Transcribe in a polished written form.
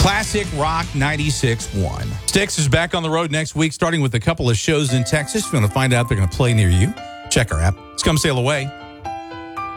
Classic Rock 96.1. Styx is back on the road next week, starting with a couple of shows in Texas. If you want to find out they're going to play near you, check our app. It's Come Sail Away.